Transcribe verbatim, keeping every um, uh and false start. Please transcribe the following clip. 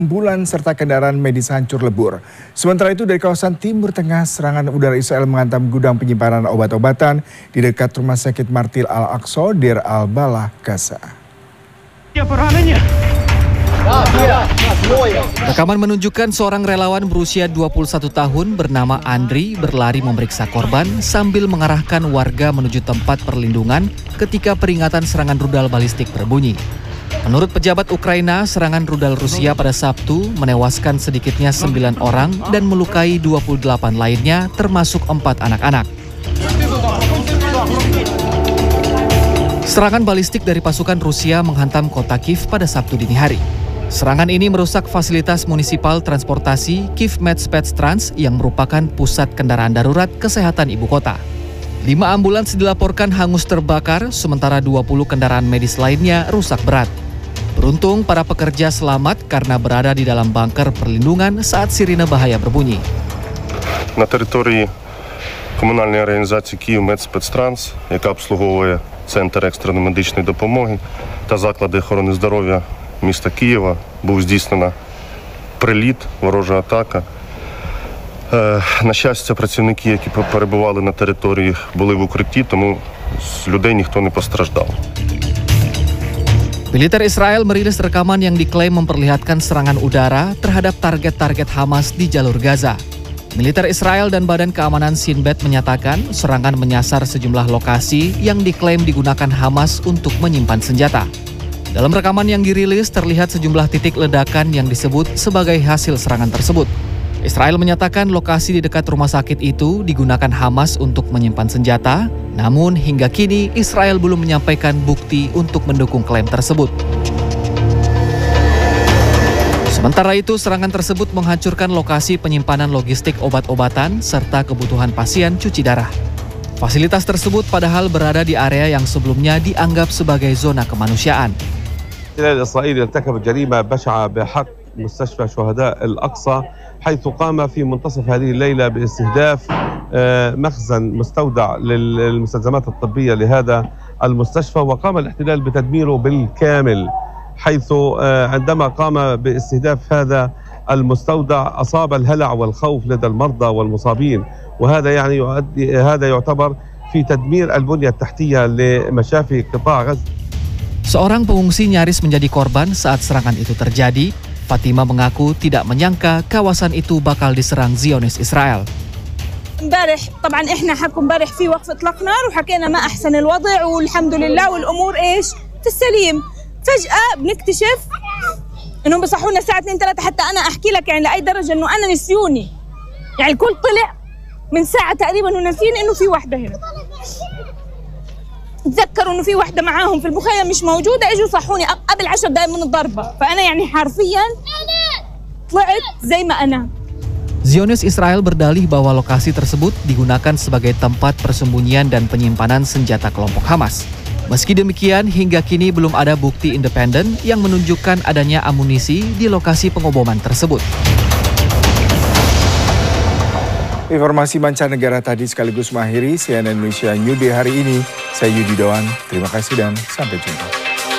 Ambulan serta kendaraan medis hancur lebur. Sementara itu dari kawasan Timur Tengah, serangan udara Israel menghantam gudang penyimpanan obat-obatan di dekat Rumah Sakit Martir Al-Aqsa, Deir al-Balah, Gaza. Rekaman menunjukkan seorang relawan berusia dua puluh satu tahun bernama Andri berlari memeriksa korban sambil mengarahkan warga menuju tempat perlindungan ketika peringatan serangan rudal balistik berbunyi. Menurut pejabat Ukraina, serangan rudal Rusia pada Sabtu menewaskan sedikitnya sembilan orang dan melukai dua puluh delapan lainnya, termasuk empat anak-anak. Serangan balistik dari pasukan Rusia menghantam kota Kiev pada Sabtu dini hari. Serangan ini merusak fasilitas munisipal transportasi Kyivmedspetstrans yang merupakan pusat kendaraan darurat kesehatan ibu kota. Lima ambulans dilaporkan hangus terbakar, sementara dua puluh kendaraan medis lainnya rusak berat. Beruntung para pekerja selamat karena berada di dalam bunker perlindungan saat sirine bahaya berbunyi. На території комунальної організації «Kyivmedspetstrans», яка обслуговує Центр екстреної медичної допомоги та заклади охорони здоров'я міста Києва, був здійснена приліт, ворожа атака. На щастя, працівники, які перебували на території, були в укритті, тому з людей ніхто не постраждав. Militer Israel merilis rekaman yang diklaim memperlihatkan serangan udara terhadap target-target Hamas di jalur Gaza. Militer Israel dan Badan Keamanan Shin Bet menyatakan serangan menyasar sejumlah lokasi yang diklaim digunakan Hamas untuk menyimpan senjata. Dalam rekaman yang dirilis terlihat sejumlah titik ledakan yang disebut sebagai hasil serangan tersebut. Israel menyatakan lokasi di dekat rumah sakit itu digunakan Hamas untuk menyimpan senjata, namun hingga kini Israel belum menyampaikan bukti untuk mendukung klaim tersebut. Sementara itu, serangan tersebut menghancurkan lokasi penyimpanan logistik obat-obatan serta kebutuhan pasien cuci darah. Fasilitas tersebut padahal berada di area yang sebelumnya dianggap sebagai zona kemanusiaan. إسرائيل ارتكب جريمة بشعة بحق مستشفى شهداء الأقصى حيث قام في منتصف هذه الليلة باستهداف مخزن مستودع للمستلزمات الطبية لهذا المستشفى، وقام الاحتلال بتدميره بالكامل، حيث عندما قام باستهداف هذا المستودع أصاب الهلع والخوف لدى المرضى والمصابين، وهذا يعني يؤدي هذا يعتبر في تدمير البنية التحتية لمشافي قطاع غزة. Seorang pengungsi nyaris menjadi korban saat serangan itu terjadi. Fatima mengaku tidak menyangka kawasan itu bakal diserang Zionis Israel. امبارح طبعا احنا حكوا امبارح في وقف اطلاق نار وحكينا ما احسن الوضع والحمد لله والامور ايش في السليم. فجأة بنكتشف انهم بصحونا الساعة اثنين ثلاثة، حتى انا احكي لك يعني لاي درجة انه انا نسيوني. يعني الكل طلع من ساعة تقريبا وناسين انه في وحدة هنا. تذكروا انه في وحده معاهم في المخيم مش موجوده، اجوا صحوني قبل عشر دقائق من الضربه، فانا يعني حرفيا طلعت زي ما انا. Zionis Israel berdalih bahwa lokasi tersebut digunakan sebagai tempat persembunyian dan penyimpanan senjata kelompok Hamas. Meski demikian, hingga kini belum ada bukti independen yang menunjukkan adanya amunisi di lokasi pengoboman tersebut. Informasi mancanegara tadi sekaligus mengakhiri C N N Indonesia New Day hari ini. Saya Yudi Doan, terima kasih dan sampai jumpa.